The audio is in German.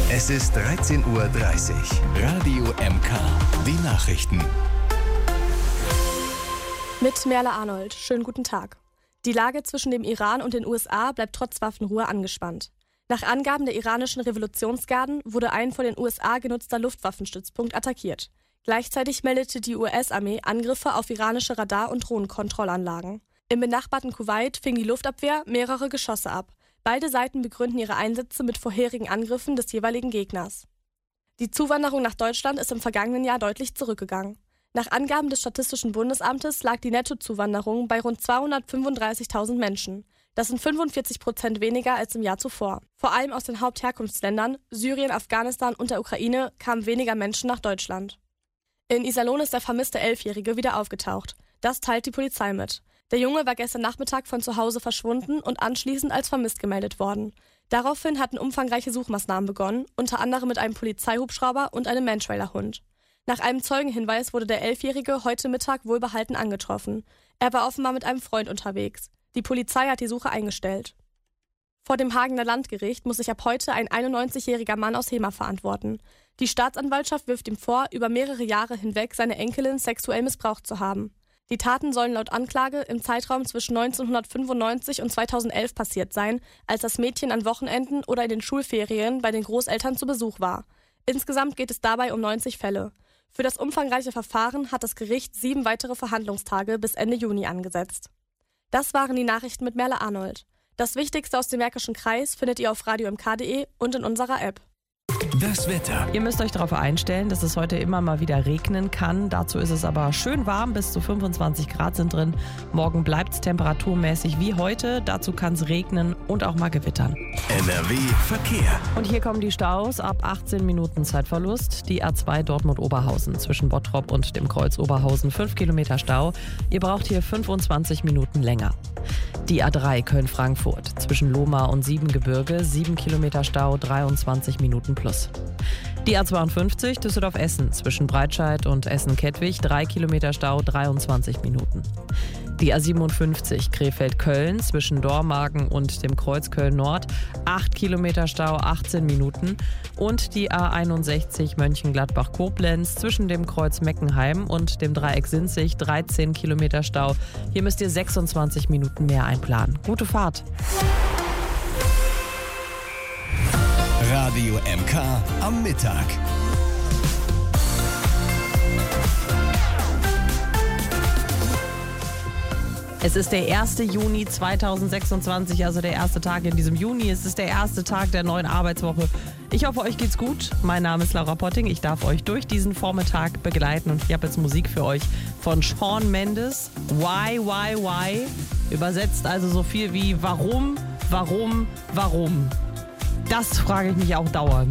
Es ist 13:30 Uhr. Radio MK. Die Nachrichten. Mit Merle Arnold. Schönen guten Tag. Die Lage zwischen dem Iran und den USA bleibt trotz Waffenruhe angespannt. Nach Angaben der iranischen Revolutionsgarden wurde ein von den USA genutzter Luftwaffenstützpunkt attackiert. Gleichzeitig meldete die US-Armee Angriffe auf iranische Radar- und Drohnenkontrollanlagen. Im benachbarten Kuwait fing die Luftabwehr mehrere Geschosse ab. Beide Seiten begründen ihre Einsätze mit vorherigen Angriffen des jeweiligen Gegners. Die Zuwanderung nach Deutschland ist im vergangenen Jahr deutlich zurückgegangen. Nach Angaben des Statistischen Bundesamtes lag die Nettozuwanderung bei rund 235.000 Menschen. Das sind 45% weniger als im Jahr zuvor. Vor allem aus den Hauptherkunftsländern Syrien, Afghanistan und der Ukraine kamen weniger Menschen nach Deutschland. In Iserlohn ist der vermisste 11-Jährige wieder aufgetaucht. Das teilt die Polizei mit. Der Junge war gestern Nachmittag von zu Hause verschwunden und anschließend als vermisst gemeldet worden. Daraufhin hatten umfangreiche Suchmaßnahmen begonnen, unter anderem mit einem Polizeihubschrauber und einem Mantrailer-Hund. Nach einem Zeugenhinweis wurde der 11-Jährige heute Mittag wohlbehalten angetroffen. Er war offenbar mit einem Freund unterwegs. Die Polizei hat die Suche eingestellt. Vor dem Hagener Landgericht muss sich ab heute ein 91-jähriger Mann aus Hemer verantworten. Die Staatsanwaltschaft wirft ihm vor, über mehrere Jahre hinweg seine Enkelin sexuell missbraucht zu haben. Die Taten sollen laut Anklage im Zeitraum zwischen 1995 und 2011 passiert sein, als das Mädchen an Wochenenden oder in den Schulferien bei den Großeltern zu Besuch war. Insgesamt geht es dabei um 90 Fälle. Für das umfangreiche Verfahren hat das Gericht 7 weitere Verhandlungstage bis Ende Juni angesetzt. Das waren die Nachrichten mit Merle Arnold. Das Wichtigste aus dem Märkischen Kreis findet ihr auf radiomk.de und in unserer App. Das Wetter. Ihr müsst euch darauf einstellen, dass es heute immer mal wieder regnen kann. Dazu ist es aber schön warm, bis zu 25 Grad sind drin. Morgen bleibt es temperaturmäßig wie heute. Dazu kann es regnen und auch mal gewittern. NRW Verkehr. Und hier kommen die Staus ab 18 Minuten Zeitverlust. Die A2 Dortmund-Oberhausen zwischen Bottrop und dem Kreuz Oberhausen 5 Kilometer Stau. Ihr braucht hier 25 Minuten länger. Die A3 Köln-Frankfurt zwischen Lohmar und Siebengebirge 7 Kilometer Stau, 23 Minuten plus. Die A52 Düsseldorf-Essen zwischen Breitscheid und Essen-Kettwig 3 Kilometer Stau, 23 Minuten. Die A57 Krefeld-Köln zwischen Dormagen und dem Kreuz Köln-Nord 8 Kilometer Stau, 18 Minuten. Und die A61 Mönchengladbach-Koblenz zwischen dem Kreuz Meckenheim und dem Dreieck Sinzig 13 Kilometer Stau. Hier müsst ihr 26 Minuten mehr einplanen. Gute Fahrt! Radio MK am Mittag. Es ist der 1. Juni 2026, also der erste Tag in diesem Juni. Es ist der erste Tag der neuen Arbeitswoche. Ich hoffe, euch geht's gut. Mein Name ist Laura Potting. Ich darf euch durch diesen Vormittag begleiten und ich habe jetzt Musik für euch von Shawn Mendes. Why? Übersetzt also so viel wie warum? Das frage ich mich auch dauernd.